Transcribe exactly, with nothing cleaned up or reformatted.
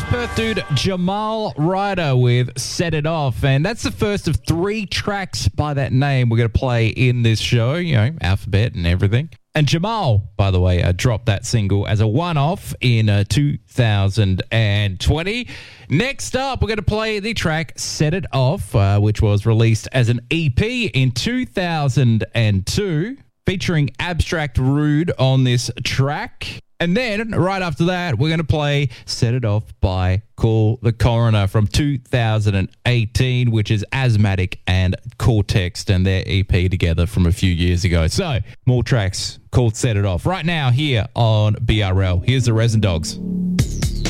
Perth dude Jamal Ryder with Set It Off. And that's the first of three tracks by that name we're going to play in this show, you know, alphabet and everything. And Jamal, by the way, uh, dropped that single as a one-off in uh, two thousand twenty. Next up, we're going to play the track Set It Off, uh, which was released as an E P in two thousand two, featuring Abstract Rude on this track. And then, right after that, we're going to play Set It Off by Call the Coroner from two thousand eighteen, which is Asthmatic and Cortex and their E P together from a few years ago. So, more tracks called Set It Off right now here on B R L. Here's the Resin Dogs.